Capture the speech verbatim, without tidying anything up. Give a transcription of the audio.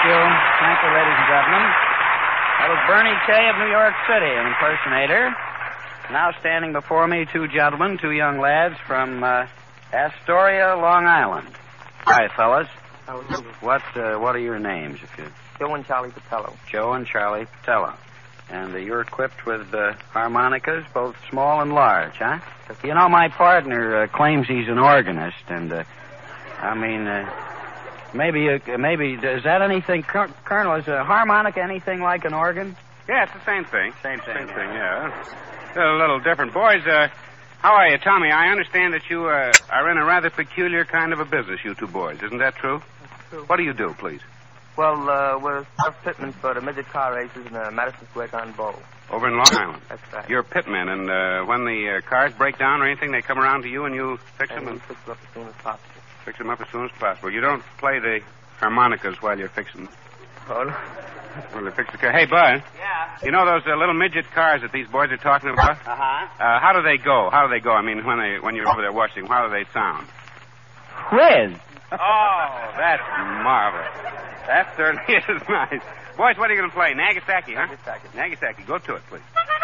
you. Thank you, ladies and gentlemen. That was Bernie Kay of New York City, an impersonator. Now standing before me, two gentlemen, two young lads from uh, Astoria, Long Island. Hi, fellas. What uh, What are your names, if you... Joe and Charlie Patello. Joe and Charlie Patello. And uh, you're equipped with uh, harmonicas, both small and large, huh? You know, my partner uh, claims he's an organist, and, uh, I mean, uh, maybe, uh, maybe, is that anything, Col- Colonel, is a harmonica anything like an organ? Yeah, it's the same thing. Same thing. Same thing, yeah. A little different. Boys, uh, how are you? Tell me, I understand that you uh, are in a rather peculiar kind of a business, you two boys. Isn't that true? That's true. What do you do, please? Well, uh, we're pitmen for the midget car races in the Madison Square Garden Bowl. Over in Long Island? That's right. You're pitmen, and uh, when the uh, cars break down or anything, they come around to you and you fix And them? we And fix them up as soon as possible. fix them up as soon as possible. You don't play the harmonicas while you're fixing them? Oh, no. Well, they fix the car. Hey, Bud. Yeah. You know those uh, little midget cars that these boys are talking about? Uh-huh. Uh, how do they go? How do they go? I mean, when they when you're over there watching, how do they sound? Whiz. Oh, that's marvelous. That certainly is nice. Boys, what are you going to play? Nagasaki, huh? Nagasaki. Nagasaki. Go to it, please.